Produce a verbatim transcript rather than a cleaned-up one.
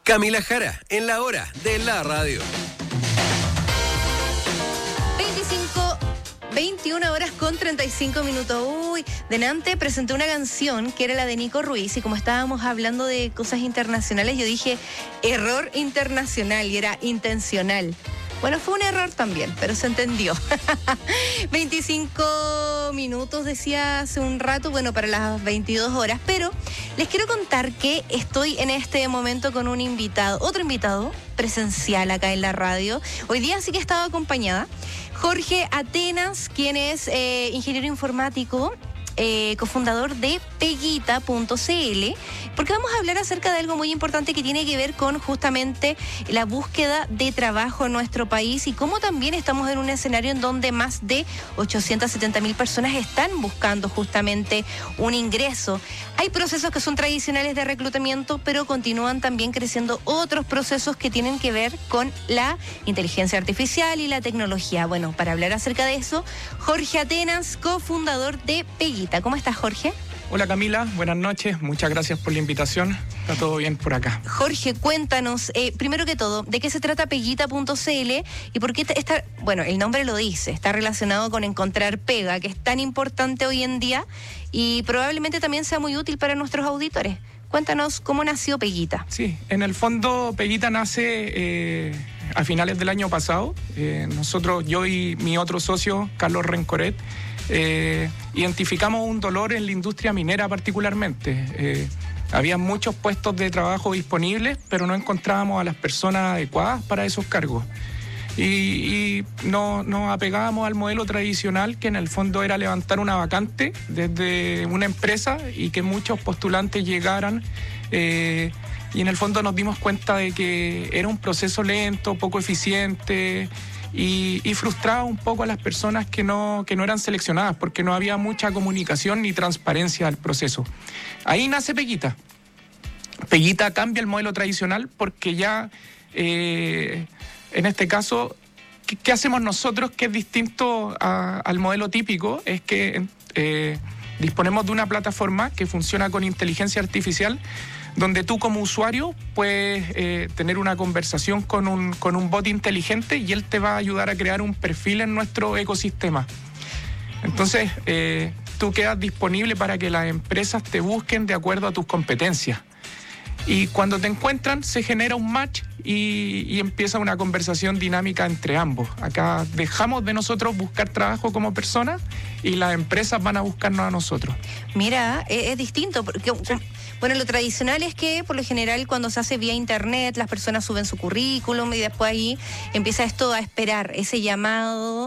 Camila Jara, en la hora de la radio. veinticinco, veintiuna horas con treinta y cinco minutos. Uy, delante presenté una canción que era la de Nico Ruiz y como estábamos hablando de cosas internacionales, yo dije error internacional y era intencional. Bueno, fue un error también, pero se entendió. veinticinco minutos, decía hace un rato, bueno, para las veintidós horas. Pero les quiero contar que estoy en este momento con un invitado, otro invitado presencial acá en la radio. Hoy día sí que estaba acompañada. Jorge Atenas, quien es eh, ingeniero informático, Eh, cofundador de Peguita punto c l, porque vamos a hablar acerca de algo muy importante que tiene que ver con justamente la búsqueda de trabajo en nuestro país y cómo también estamos en un escenario en donde más de ochocientas setenta mil personas están buscando justamente un ingreso. Hay procesos que son tradicionales de reclutamiento, pero continúan también creciendo otros procesos que tienen que ver con la inteligencia artificial y la tecnología. Bueno, para hablar acerca de eso, Jorge Atenas, cofundador de Peguita. ¿Cómo estás, Jorge? Hola, Camila, buenas noches, muchas gracias por la invitación, está todo bien por acá. Jorge, cuéntanos, eh, primero que todo, ¿de qué se trata Peguita punto c l y por qué está, bueno, el nombre lo dice, está relacionado con encontrar pega, que es tan importante hoy en día y probablemente también sea muy útil para nuestros auditores? Cuéntanos cómo nació Peguita. Sí, en el fondo Peguita nace eh, a finales del año pasado. Eh, nosotros, yo y mi otro socio, Carlos Rencoret, eh, identificamos un dolor en la industria minera particularmente. Eh, había muchos puestos de trabajo disponibles, pero no encontrábamos a las personas adecuadas para esos cargos. Y, y no, nos apegábamos al modelo tradicional, que en el fondo era levantar una vacante desde una empresa y que muchos postulantes llegaran. Eh, y en el fondo nos dimos cuenta de que era un proceso lento, poco eficiente y, y frustraba un poco a las personas que no, que no eran seleccionadas porque no había mucha comunicación ni transparencia del proceso. Ahí nace Peguita. Peguita cambia el modelo tradicional porque ya... Eh, En este caso, ¿qué, qué hacemos nosotros que es distinto a, al modelo típico? Es que eh, disponemos de una plataforma que funciona con inteligencia artificial, donde tú como usuario puedes eh, tener una conversación con un, con un bot inteligente y él te va a ayudar a crear un perfil en nuestro ecosistema. Entonces, eh, tú quedas disponible para que las empresas te busquen de acuerdo a tus competencias. Y cuando te encuentran, se genera un match y, y empieza una conversación dinámica entre ambos. Acá dejamos de nosotros buscar trabajo como personas y las empresas van a buscarnos a nosotros. Mira, es, es distinto, porque sí. Bueno, lo tradicional es que por lo general cuando se hace vía internet, las personas suben su currículum y después ahí empieza esto a esperar, ese llamado